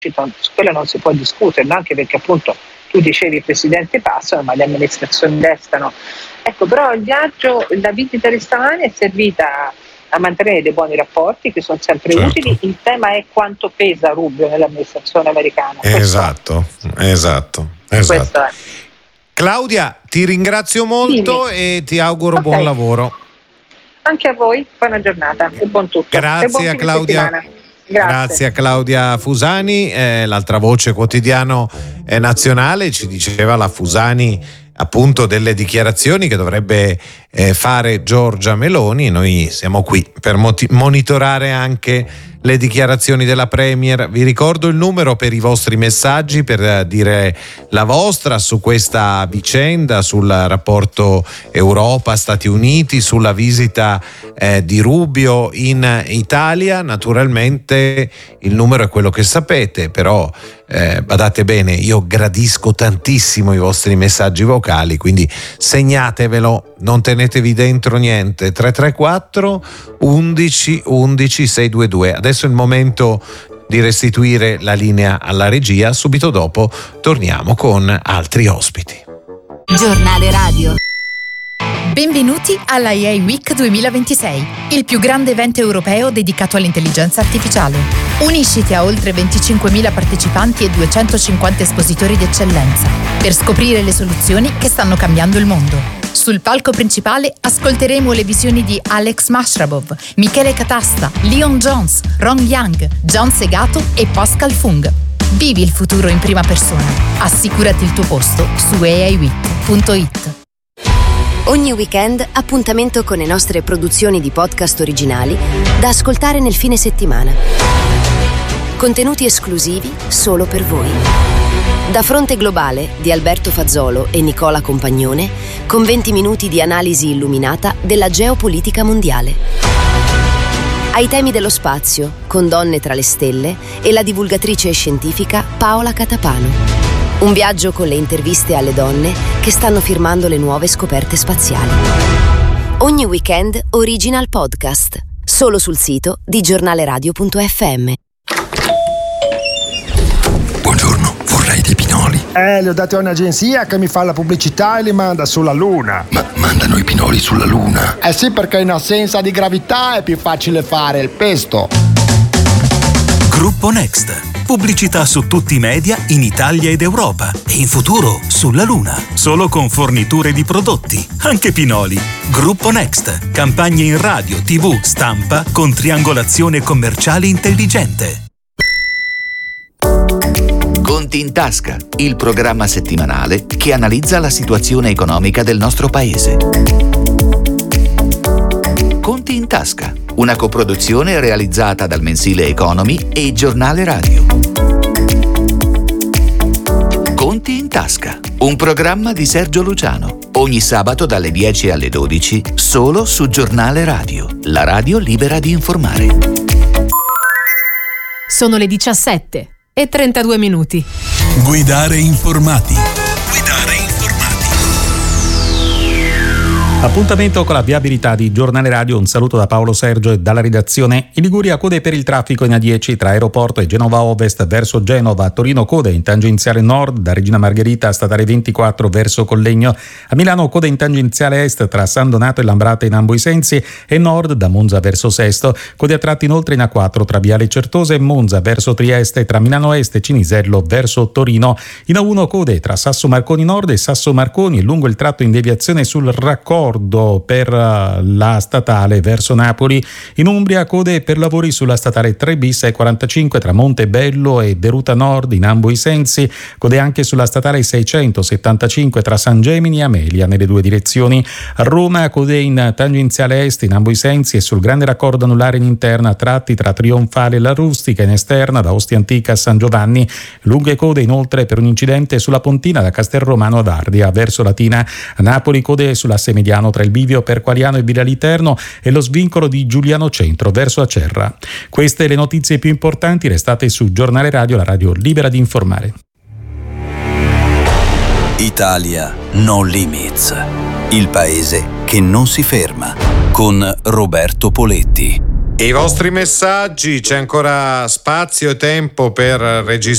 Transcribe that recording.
su quello non si può discutere, no? Anche perché appunto tu dicevi i presidenti passano ma le amministrazioni restano. Ecco, però la visita di stamani è servita a mantenere dei buoni rapporti che sono sempre utili. Il tema è quanto pesa Rubio nell'amministrazione americana. Esatto. Questo è. Claudia, ti ringrazio molto e ti auguro buon lavoro. Anche a voi, buona giornata e buon tutto. Grazie a Claudia. Grazie a Claudia Fusani, l'altra voce quotidiano nazionale. Ci diceva la Fusani appunto delle dichiarazioni che dovrebbe fare Giorgia Meloni. Noi siamo qui per monitorare anche le dichiarazioni della Premier. Vi ricordo il numero per i vostri messaggi, per dire la vostra su questa vicenda, sul rapporto Europa-Stati Uniti, sulla visita di Rubio in Italia. Naturalmente il numero è quello che sapete, però badate bene, io gradisco tantissimo i vostri messaggi vocali, quindi segnatevelo, non tenetevi dentro niente. 334 11 11 622. Adesso è il momento di restituire la linea alla regia, subito dopo torniamo con altri ospiti. Giornale Radio. Benvenuti alla AI Week 2026, il più grande evento europeo dedicato all'intelligenza artificiale. Unisciti a oltre 25.000 partecipanti e 250 espositori d'eccellenza per scoprire le soluzioni che stanno cambiando il mondo. Sul palco principale ascolteremo le visioni di Alex Mashrabov, Michele Catasta, Leon Jones, Ron Young, John Segato e Pascal Fung. Vivi il futuro in prima persona. Assicurati il tuo posto su aiweek.it. Ogni weekend appuntamento con le nostre produzioni di podcast originali da ascoltare nel fine settimana. Contenuti esclusivi solo per voi. Da Fronte Globale di Alberto Fazzolo e Nicola Compagnone, con 20 minuti di analisi illuminata della geopolitica mondiale. Ai temi dello spazio, con Donne tra le stelle e la divulgatrice scientifica Paola Catapano. Un viaggio con le interviste alle donne che stanno firmando le nuove scoperte spaziali. Ogni weekend original podcast, solo sul sito di giornaleradio.fm. Buongiorno, vorrei dei pinoli. Li ho dati a un'agenzia che mi fa la pubblicità e li manda sulla Luna. Ma mandano i pinoli sulla Luna? Eh sì, perché in assenza di gravità è più facile fare il pesto. Gruppo Next. Pubblicità su tutti i media in Italia ed Europa e in futuro sulla Luna. Solo con forniture di prodotti, anche pinoli. Gruppo Next. Campagne in radio, TV, stampa con triangolazione commerciale intelligente. Conti in tasca, il programma settimanale che analizza la situazione economica del nostro paese. Conti in tasca, una coproduzione realizzata dal mensile Economy e il Giornale Radio. Conti in tasca, un programma di Sergio Luciano, ogni sabato dalle 10 alle 12, solo su Giornale Radio, la radio libera di informare. Sono le 17:32. Guidare informati. Appuntamento con la viabilità di Giornale Radio. Un saluto da Paolo Sergio e dalla redazione. In Liguria code per il traffico in A10 tra Aeroporto e Genova Ovest verso Genova. A Torino code in tangenziale nord da Regina Margherita a statale 24 verso Collegno. A Milano code in tangenziale est tra San Donato e Lambrate in ambo i sensi e nord da Monza verso Sesto. Code a tratti inoltre in A4 tra Viale Certosa e Monza verso Trieste e tra Milano Est e Cinisello verso Torino. In A1 code tra Sasso Marconi Nord e Sasso Marconi lungo il tratto in deviazione sul raccordo per la statale verso Napoli. In Umbria code per lavori sulla statale 3 bis e 45 tra Montebello e Deruta Nord in ambo i sensi. Code anche sulla statale 675 tra San Gemini e Amelia nelle due direzioni. A Roma code in tangenziale est in ambo i sensi e sul grande raccordo anulare in interna tratti tra Trionfale e La Rustica, in esterna da Ostia Antica a San Giovanni. Lunghe code inoltre per un incidente sulla Pontina da Castelromano ad Ardia verso Latina. A Napoli code sull'asse mediano tra il bivio Perquariano e Villa Literno e lo svincolo di Giuliano Centro verso Acerra. Queste le notizie più importanti, restate su Giornale Radio, la radio libera di informare. Italia No Limits, il paese che non si ferma, con Roberto Poletti. I vostri messaggi, c'è ancora spazio e tempo per registrare